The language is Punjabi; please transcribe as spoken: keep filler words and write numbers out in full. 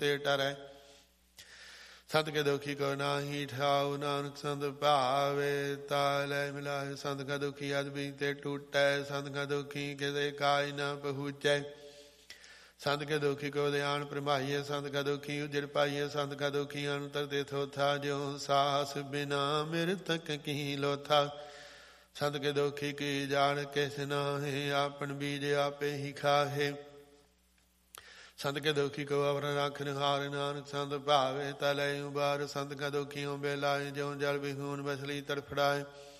ਤੇ ਟਰੈ। ਸੰਤ ਕੇ ਦੁਖੀ ਕੋ ਨਾਹੀ ਠਾਉ, ਨਾਨਕ ਸੰਤ ਭਾਵੇ ਤਾ ਲੈ ਮਿਲਾਏ। ਸੰਤ ਕਾ ਦੁਖੀ ਅਦਬੀ ਤੇ ਟੂਟੈ, ਸੰਤ ਕਾ ਦੁਖੀ ਕਿਤੇ ਕਾਇ ਨਾ ਪਹੁੰਚੈ। ਸੰਤ ਕੇ ਦੁਖੀ ਕੋ ਧਿਆਨ ਪ੍ਰਮਾਈਏ, ਸੰਤ ਕਾ ਦੁਖੀ ਉਜੜ ਪਾਈਏ। ਸੰਤ ਕਾ ਦੁਖੀ ਅੰਤਰ ਤੇ ਥੋਥਾ, ਜਿਉ ਸਾਸ ਬਿਨਾ ਮਿਰਤਕ ਕੀ ਲੋਥਾ। ਸੰਤ ਕੇ ਦੁਖੀ ਕੀ ਜਾਣ ਕਿਸ ਨਾਹੀ, ਆਪਨ ਬੀਜ ਆਪੇ ਹੀ ਖਾਹੇ। ਸੰਤ ਕੇ ਦੁਖੀ ਕੋ ਅਵਰ ਰੱਖਨ ਹਾਰ, ਨਾਨਕ ਸੰਤ ਭਾਵੇ ਤਾ ਲੈ ਉਬਾਰ। ਸੰਤ ਕਾ ਦੁਖੀਓ ਬੇਲਾਏ, ਜਿਉ ਜਲ ਵਿਹੂਨ ਬਸਲੀ ਤੜਫੜਾਏ।